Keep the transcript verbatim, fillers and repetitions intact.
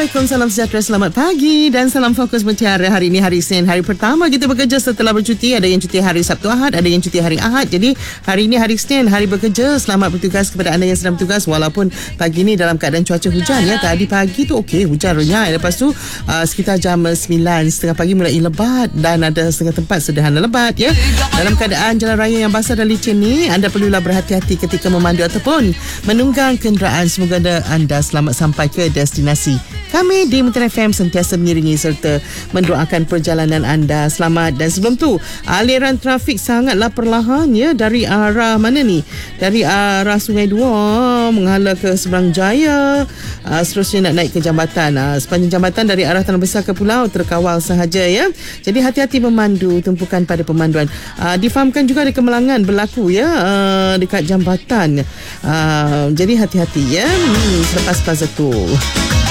Assalamualaikum, salam sejahtera, selamat pagi dan salam fokus mutiara. Hari ini hari Isnin, hari pertama kita bekerja setelah bercuti. Ada yang cuti hari Sabtu Ahad, ada yang cuti hari Ahad. Jadi hari ini hari Isnin, hari bekerja. Selamat bertugas kepada anda yang sedang bertugas. Walaupun pagi ni dalam keadaan cuaca hujan ya. Tadi pagi tu okey, hujan renyai. Lepas tu uh, sekitar jam sembilan setengah pagi mulai lebat dan ada setengah tempat sederhana lebat ya. Dalam keadaan jalan raya yang basah dan licin ni, anda perlulah berhati-hati ketika memandu ataupun menunggang kenderaan. Semoga anda, anda selamat sampai ke destinasi. Kami di Mutiara F M sentiasa mengiringi serta mendoakan perjalanan anda selamat. Dan sebelum tu, aliran trafik sangatlah perlahan ya, dari arah mana ni? Dari arah Sungai Dua menghala ke Seberang Jaya, uh, seterusnya nak naik ke jambatan. Uh, sepanjang jambatan dari arah Tanah Besar ke Pulau terkawal sahaja ya. Jadi hati-hati memandu, tumpukan pada pemanduan. Uh, difahamkan juga ada kemalangan berlaku ya uh, dekat jambatan. Uh, jadi hati-hati ya. Hmm, selepas plaza tu.